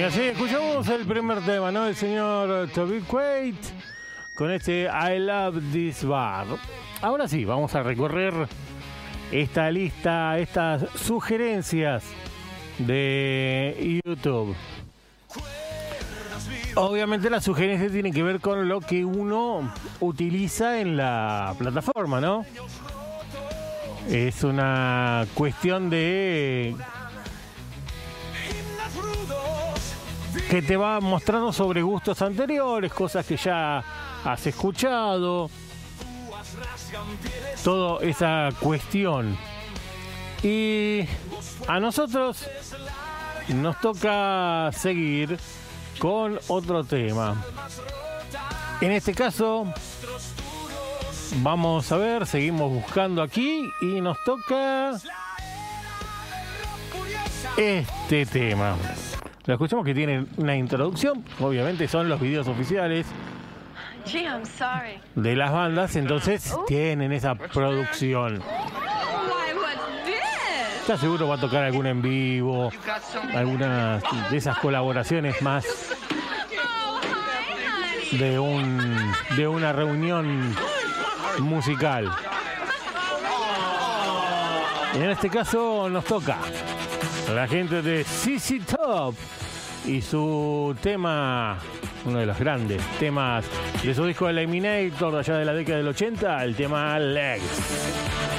Y así escuchamos el primer tema, ¿no? El señor Toby Quaid con este I Love This Bar. Ahora sí, vamos a recorrer esta lista, estas sugerencias de YouTube. Obviamente las sugerencias tienen que ver con lo que uno utiliza en la plataforma, ¿no? Es una cuestión de que te va mostrando sobre gustos anteriores, cosas que ya has escuchado, toda esa cuestión. Y a nosotros nos toca seguir con otro tema. En este caso, vamos a ver, seguimos buscando aquí y nos toca este tema. Lo escuchamos que tiene una introducción, obviamente son los videos oficiales de las bandas, entonces tienen esa producción. Ya seguro va a tocar algún en vivo, algunas de esas colaboraciones más de una reunión musical. Y en este caso nos toca a la gente de ZZ Top y su tema, uno de los grandes temas de su disco Eliminator de allá de la década del 80, el tema Legs.